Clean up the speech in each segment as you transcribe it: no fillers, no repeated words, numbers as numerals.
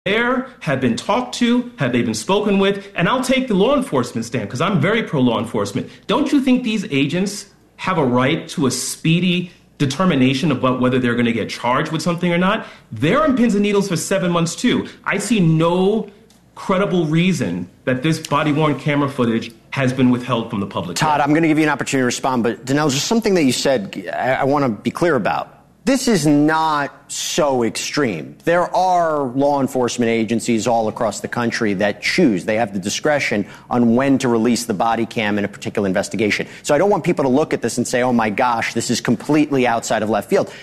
there, have been talked to, have they been spoken with? And I'll take the law enforcement stand because I'm very pro law enforcement. Don't you think these agents have a right to a speedy determination about whether they're going to get charged with something or not? They're on pins and needles for 7 months too. I see no credible reason that this body-worn camera footage has been withheld from the public. Todd, I'm going to give you an opportunity to respond, but Danelle, just something that you said I want to be clear about. This is not so extreme. There are law enforcement agencies all across the country that choose. They have the discretion on when to release the body cam in a particular investigation. So I don't want people to look at this and say, oh, my gosh, this is completely outside of left field.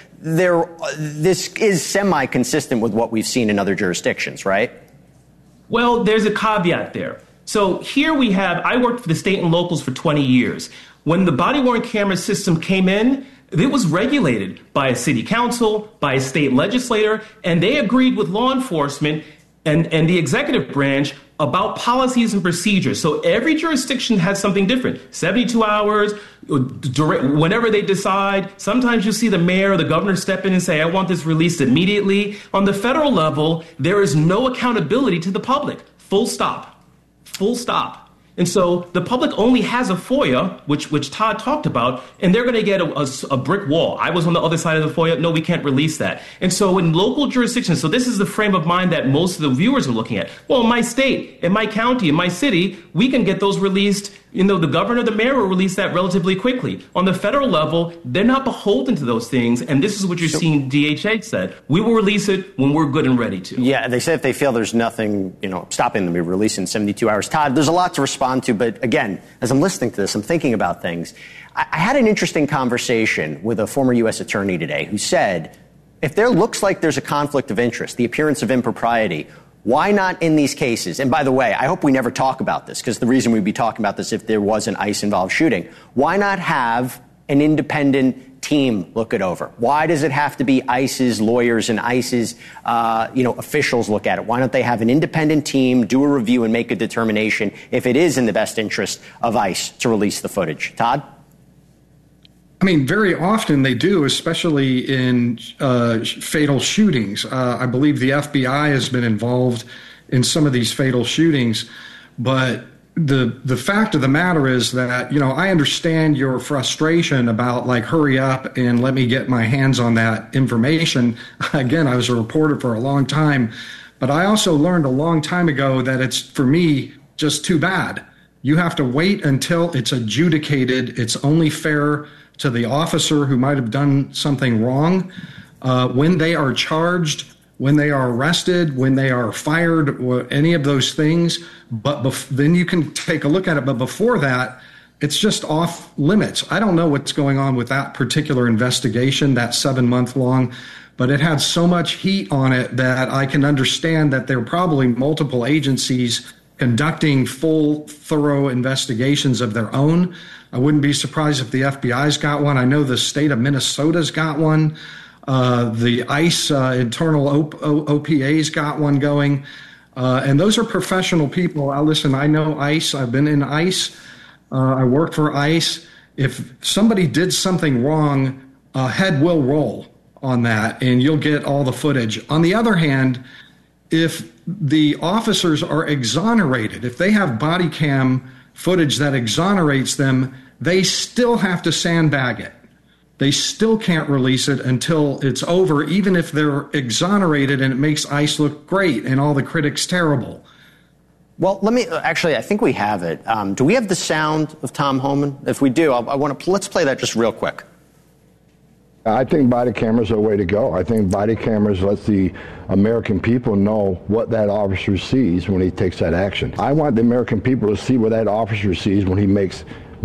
This is semi-consistent with what we've seen in other jurisdictions, right? Well, there's a caveat there. So here we have, I worked for the state and locals for 20 years. When the body-worn camera system came in, it was regulated by a city council, by a state legislator, and they agreed with law enforcement and the executive branch about policies and procedures. So every jurisdiction has something different. 72 hours, whenever they decide. Sometimes you see the mayor or the governor step in and say, I want this released immediately. On the federal level, there is no accountability to the public. Full stop. Full stop. And so the public only has a FOIA, which Todd talked about, and they're going to get a brick wall. I was on the other side of the FOIA. No, we can't release that. And so in local jurisdictions, so this is the frame of mind that most of the viewers are looking at. Well, in my state, in my county, in my city, we can get those released. You know, the governor, the mayor will release that relatively quickly. On the federal level, they're not beholden to those things. And this is what you're seeing DHA said. We will release it when we're good and ready to. Yeah, they say if they fail, there's nothing, stopping them. We release in 72 hours. Todd, there's a lot to respond to. But again, as I'm listening to this, I'm thinking about things. I had an interesting conversation with a former U.S. attorney today who said, if there looks like there's a conflict of interest, the appearance of impropriety, why not in these cases? And by the way, I hope we never talk about this, because the reason we'd be talking about this if there was an ICE-involved shooting. Why not have an independent team look it over? Why does it have to be ICE's lawyers and ICE's officials look at it? Why don't they have an independent team, do a review, and make a determination if it is in the best interest of ICE to release the footage? Todd? I mean, very often they do, especially in fatal shootings. I believe the FBI has been involved in some of these fatal shootings. But the fact of the matter is that, I understand your frustration about, hurry up and let me get my hands on that information. Again, I was a reporter for a long time. But I also learned a long time ago that it's, for me, just too bad. You have to wait until it's adjudicated. It's only fair to the officer who might have done something wrong when they are charged, when they are arrested, when they are fired, or any of those things. But then you can take a look at it. But before that, it's just off limits. I don't know what's going on with that particular investigation, that 7-month long, but it had so much heat on it that I can understand that there are probably multiple agencies conducting full, thorough investigations of their own. I wouldn't be surprised if the FBI's got one. I know the state of Minnesota's got one. The ICE internal OPA's got one going. And those are professional people. I know ICE. I've been in ICE. I worked for ICE. If somebody did something wrong, head will roll on that, and you'll get all the footage. On the other hand, if the officers are exonerated, if they have body cam footage that exonerates them, they still have to sandbag it. They still can't release it until it's over, even if they're exonerated and it makes ICE look great and all the critics terrible. Well, I think we have it. Do we have the sound of Tom Homan? If we do, let's play that just real quick. I think body cameras are the way to go. I think body cameras lets the American people know what that officer sees when he takes that action. I want the American people to see what that officer sees when he makes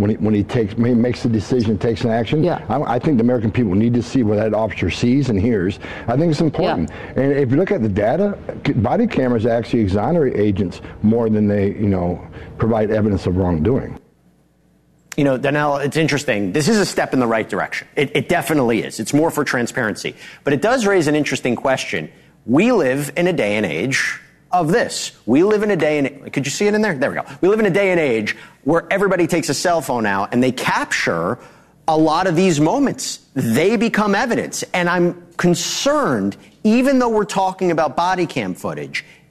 the decision, takes an action. Yeah. I think the American people need to see what that officer sees and hears. I think it's important. Yeah. And if you look at the data, body cameras actually exonerate agents more than they, provide evidence of wrongdoing. Danelle, it's interesting. This is a step in the right direction. It definitely is. It's more for transparency. But it does raise an interesting question. We live in a day and age of this. We live in a day and could you see it in there? There we go. We live in a day and age where everybody takes a cell phone out and they capture a lot of these moments. They become evidence. And I'm concerned, even though we're talking about body cam footage,